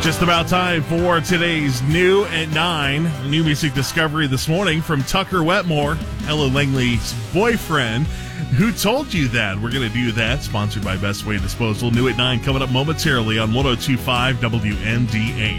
Just about time for today's New at 9. New music discovery this morning from Tucker Wetmore, Ella Langley's boyfriend. Who told you that? We're going to do that. Sponsored by Best Way Disposal. New at 9 coming up momentarily on 102.5 WNDA.